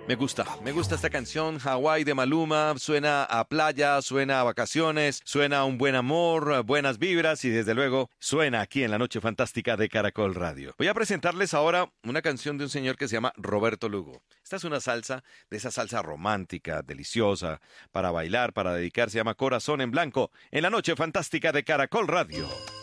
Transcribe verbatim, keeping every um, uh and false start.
Me gusta, me gusta esta canción, Hawái de Maluma, suena a playa, suena a vacaciones, suena a un buen amor, buenas vibras y desde luego suena aquí en la Noche Fantástica de Caracol Radio. Voy a presentarles ahora una canción de un señor que se llama Roberto Lugo. Esta es una salsa, de esa salsa romántica, deliciosa, para bailar, para dedicar, se llama Corazón en Blanco, en la Noche Fantástica de Caracol Radio.